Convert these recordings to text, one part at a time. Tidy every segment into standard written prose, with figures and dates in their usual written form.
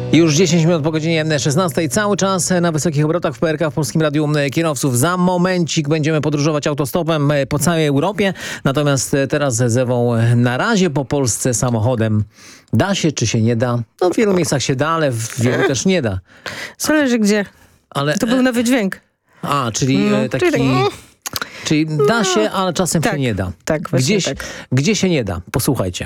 Już 10 minut po godzinie 16. Cały czas na wysokich obrotach w PRK w Polskim Radiu Kierowców. Za momencik będziemy podróżować autostopem po całej Europie. Natomiast teraz z Ewą na razie po Polsce samochodem. Da się czy się nie da? No w wielu miejscach się da, ale w wielu też nie da. Zależy gdzie. Ale, To był nowy dźwięk. czyli taki... Czyli da się, ale czasem się nie da. Tak, właśnie Gdzieś, tak. Gdzie się nie da? Posłuchajcie.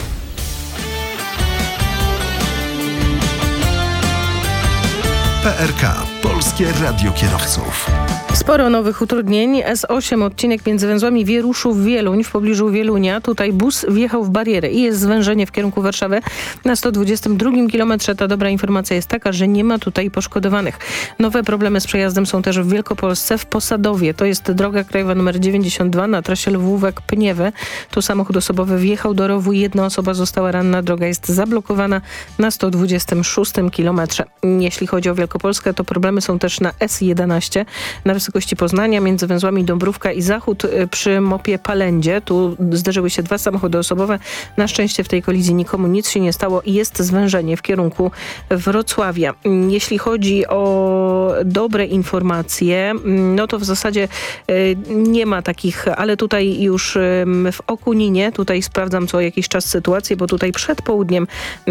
PRK. Polskie Radio Kierowców. Sporo nowych utrudnień. S8, odcinek między węzłami Wieruszów-Wieluń w pobliżu Wielunia. Tutaj bus wjechał w barierę i jest zwężenie w kierunku Warszawy na 122 kilometrze. Ta dobra informacja jest taka, że nie ma tutaj poszkodowanych. Nowe problemy z przejazdem są też w Wielkopolsce, w Posadowie. To jest droga krajowa nr 92 na trasie Lwówek-Pniewy. Tu samochód osobowy wjechał do rowu i jedna osoba została ranna. Droga jest zablokowana na 126 kilometrze. Jeśli chodzi o Wielkopolskę, to problemy są też na S11 na wysokości Poznania między węzłami Dąbrówka i Zachód przy Mopie Palędzie. Tu zderzyły się dwa samochody osobowe. Na szczęście w tej kolizji nikomu nic się nie stało i jest zwężenie w kierunku Wrocławia. Jeśli chodzi o dobre informacje, no to w zasadzie nie ma takich, ale tutaj już w Okuninie, tutaj sprawdzam co jakiś czas sytuację, bo tutaj przed południem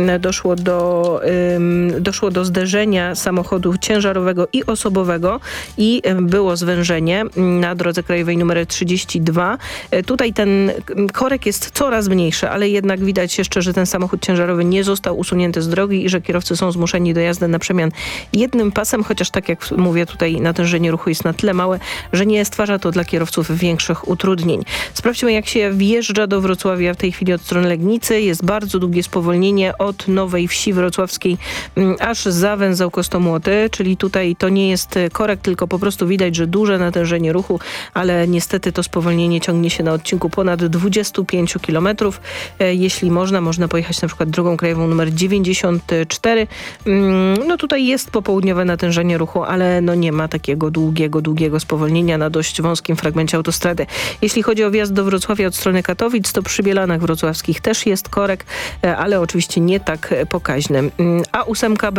doszło do zderzenia samochodu ciężarowego i osobowego i było zwężenie na drodze krajowej numer 32. Tutaj ten korek jest coraz mniejszy, ale jednak widać jeszcze, że ten samochód ciężarowy nie został usunięty z drogi i że kierowcy są zmuszeni do jazdy na przemian jednym pasem, chociaż tak jak mówię, tutaj natężenie ruchu jest na tyle małe, że nie stwarza to dla kierowców większych utrudnień. Sprawdźmy, jak się wjeżdża do Wrocławia w tej chwili od strony Legnicy. Jest bardzo długie spowolnienie od Nowej Wsi Wrocławskiej aż za węzeł Kostomłoty, czyli tutaj to nie jest korek, tylko po prostu widać, że duże natężenie ruchu, ale niestety to spowolnienie ciągnie się na odcinku ponad 25 km. Jeśli można pojechać na przykład drogą krajową numer 94. No tutaj jest popołudniowe natężenie ruchu, ale no nie ma takiego długiego spowolnienia na dość wąskim fragmencie autostrady. Jeśli chodzi o wjazd do Wrocławia od strony Katowic, to przy Bielanach Wrocławskich też jest korek, ale oczywiście nie tak pokaźny. A 8